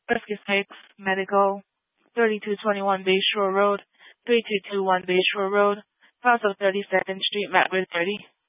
Rescue 6, Medical, 3221 Bayshore Road, 3221 Bayshore Road, south of 32nd Street, McBride 30.